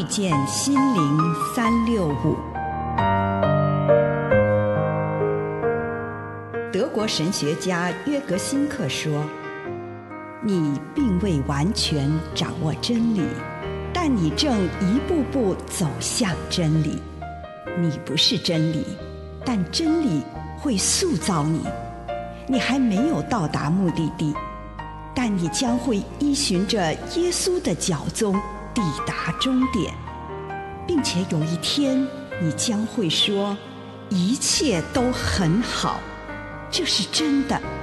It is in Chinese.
遇见心灵365。德国神学家约格辛克说，你并未完全掌握真理，但你正一步步走向真理。你不是真理，但真理会塑造你。你还没有到达目的地，但你将会依循着耶稣的脚踪抵达终点，并且有一天你将会说，一切都很好。这是真的，